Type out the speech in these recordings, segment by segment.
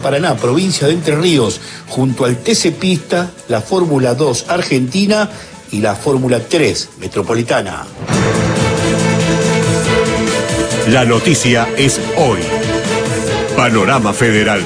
Paraná, provincia de Entre Ríos, junto al TC Pista, la Fórmula 2 Argentina y la Fórmula 3 Metropolitana. La noticia es hoy. Panorama Federal.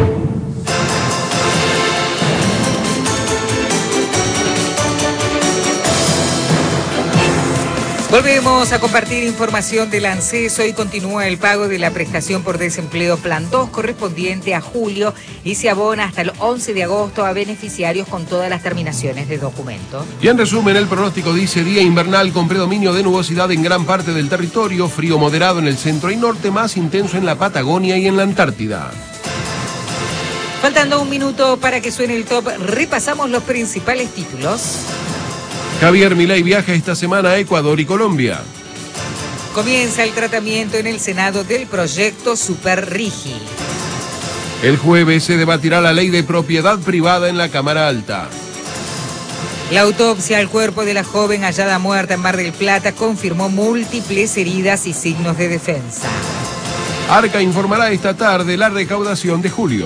Volvemos a compartir información del ANSES. Hoy continúa el pago de la prestación por desempleo Plan 2 correspondiente a julio y se abona hasta el 11 de agosto a beneficiarios con todas las terminaciones de documento. Y en resumen, el pronóstico dice día invernal con predominio de nubosidad en gran parte del territorio, frío moderado en el centro y norte, más intenso en la Patagonia y en la Antártida. Faltando un minuto para que suene el top, repasamos los principales títulos. Javier Milei viaja esta semana a Ecuador y Colombia. Comienza el tratamiento en el Senado del proyecto Super Rigi. El jueves se debatirá la ley de propiedad privada en la Cámara Alta. La autopsia al cuerpo de la joven hallada muerta en Mar del Plata confirmó múltiples heridas y signos de defensa. Arca informará esta tarde la recaudación de julio.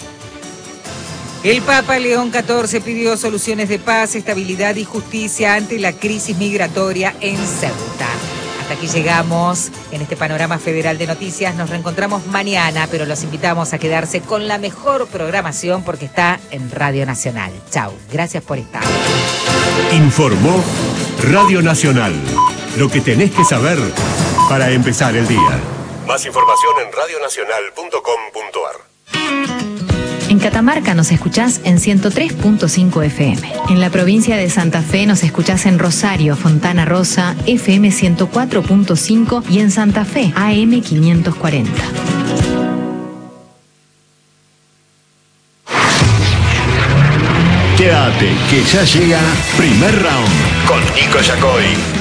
El Papa León XIV pidió soluciones de paz, estabilidad y justicia ante la crisis migratoria en Ceuta. Hasta aquí llegamos en este panorama federal de noticias. Nos reencontramos mañana, pero los invitamos a quedarse con la mejor programación porque está en Radio Nacional. Chau, gracias por estar. Informó Radio Nacional. Lo que tenés que saber para empezar el día. Más información en radionacional.com.ar. En Catamarca nos escuchás en 103.5 FM. En la provincia de Santa Fe nos escuchás en Rosario, Fontana Rosa, FM 104.5 y en Santa Fe, AM 540. Quédate, que ya llega Primer Round con Nico Yacoy.